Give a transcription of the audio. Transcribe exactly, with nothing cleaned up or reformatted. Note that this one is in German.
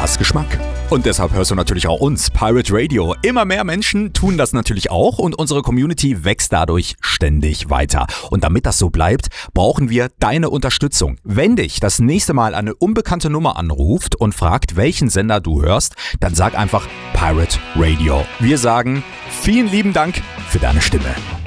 hast Geschmack. Und deshalb hörst du natürlich auch uns, Pirate Radio. Immer mehr Menschen tun das natürlich auch und unsere Community wächst dadurch ständig weiter. Und damit das so bleibt, brauchen wir deine Unterstützung. Wenn dich das nächste Mal eine unbekannte Nummer anruft und fragt, welchen Sender du hörst, dann sag einfach Pirate Radio. Wir sagen vielen lieben Dank für deine Stimme.